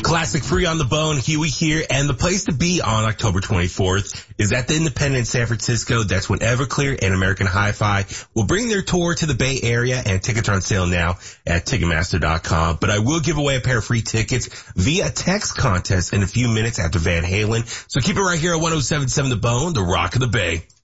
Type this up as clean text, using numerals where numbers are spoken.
Classic Free on the Bone, Huey here, and the place to be on October 24th is at the Independent in San Francisco. That's when Everclear and American Hi-Fi will bring their tour to the Bay Area, and tickets are on sale now at Ticketmaster.com. But I will give away a pair of free tickets via text contest in a few minutes after Van Halen. So keep it right here at 107.7 The Bone, the Rock of the Bay.